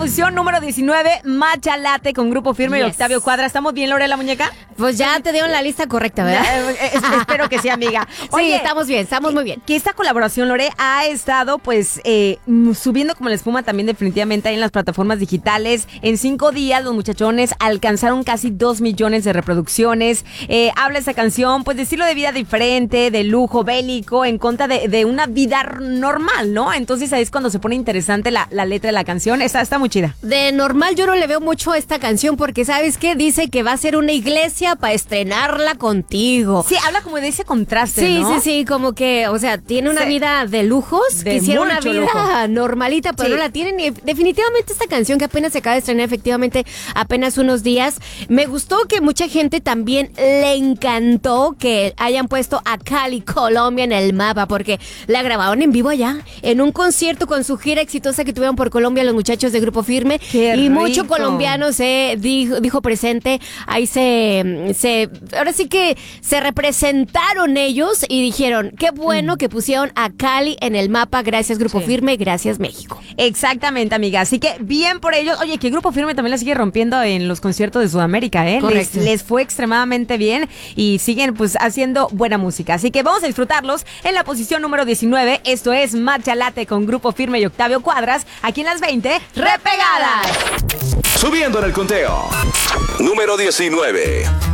posición número 19, Matcha Latte con Grupo Firme y Octavio Cuadra. ¿Estamos bien, Lore, la muñeca? Pues ya te dieron la lista correcta, ¿verdad? Espero que sí, amiga. Oye, sí, estamos bien, estamos muy bien. Que esta colaboración, Lore, ha estado pues subiendo como la espuma también definitivamente ahí en las plataformas digitales. En 5 días los muchachones alcanzaron casi 2 millones de reproducciones. Habla esa canción pues de estilo de vida diferente, de lujo, bélico, en contra de una vida normal, ¿no? Entonces ahí es cuando se pone interesante la letra de la canción. Está muy chida. De normal yo no le veo mucho a esta canción porque ¿sabes qué? Dice que va a ser una iglesia para estrenarla contigo. Sí, habla como de ese contraste, sí, ¿no? Sí, como que, o sea, tiene una vida de lujos, quisiera una vida normalita, pero no la tienen. Y definitivamente esta canción que apenas se acaba de estrenar, efectivamente, apenas unos días, me gustó que mucha gente también le encantó que hayan puesto a Cali, Colombia en el mapa, porque la grabaron en vivo allá, en un concierto con su gira exitosa que tuvieron por Colombia los muchachos de Grupo Firme. Qué y rico. Mucho colombiano se dijo presente, ahí ahora sí que se representaron ellos y dijeron, qué bueno que pusieron a Cali en el mapa, gracias Grupo Firme, gracias México. Exactamente, amiga, así que bien por ellos. Oye, que Grupo Firme también la sigue rompiendo en los conciertos de Sudamérica, ¿eh? Les fue extremadamente bien y siguen pues haciendo buena música, así que vamos a disfrutarlos en la posición número 19, esto es Matcha Latte con Grupo Firme y Octavio Cuadras, aquí en las 20 Repegadas. Subiendo en el conteo. Número 19.